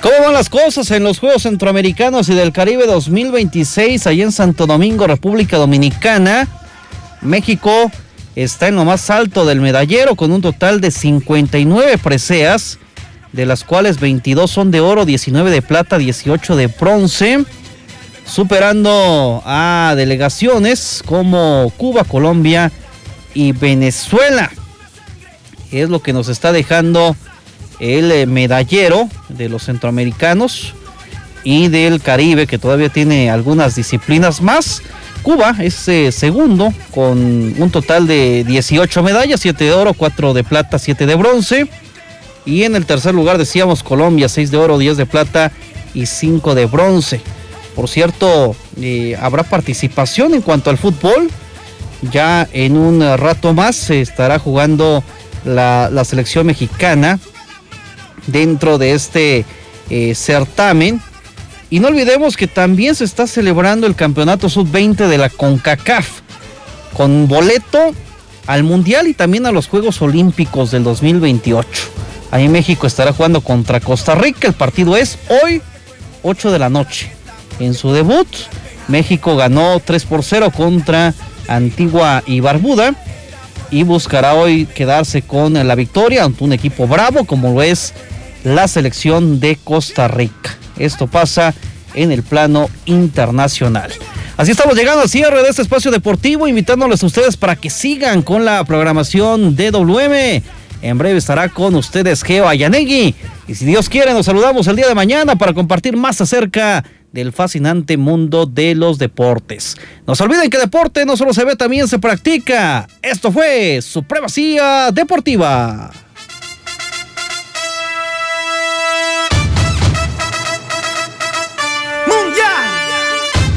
¿Cómo van las cosas en los Juegos Centroamericanos y del Caribe 2026 allá en Santo Domingo, República Dominicana? México está en lo más alto del medallero con un total de 59 preseas, de las cuales 22 son de oro, 19 de plata, 18 de bronce, superando a delegaciones como Cuba, Colombia y Venezuela. Es lo que nos está dejando el medallero de los centroamericanos y del Caribe, que todavía tiene algunas disciplinas más. Cuba es segundo con un total de 18 medallas, 7 de oro, 4 de plata, 7 de bronce. Y en el tercer lugar decíamos Colombia, 6 de oro, 10 de plata y 5 de bronce. Por cierto, habrá participación en cuanto al fútbol. Ya en un rato más se estará jugando la selección mexicana dentro de este certamen. Y no olvidemos que también se está celebrando el campeonato sub-20 de la CONCACAF, con boleto al Mundial y también a los Juegos Olímpicos del 2028. Ahí México estará jugando contra Costa Rica. El partido es hoy, 8 de la noche. En su debut, México ganó 3-0 contra Antigua y Barbuda y buscará hoy quedarse con la victoria ante un equipo bravo como lo es la selección de Costa Rica. Esto pasa en el plano internacional. Así estamos llegando al cierre de este espacio deportivo, invitándoles a ustedes para que sigan con la programación de WM. En breve estará con ustedes Geo Ayanegui. Y si Dios quiere, nos saludamos el día de mañana para compartir más acerca del fascinante mundo de los deportes. No se olviden que deporte no solo se ve, también se practica. Esto fue Supremacía Deportiva.